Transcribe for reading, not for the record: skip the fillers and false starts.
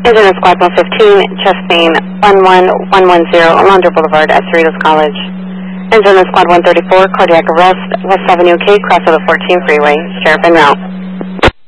Engine Squad 115, chest main 11110, Alondra Boulevard at Cerritos College. Engine Squad 134, cardiac arrest, West Avenue K, cross of the 14 freeway, sheriff en route.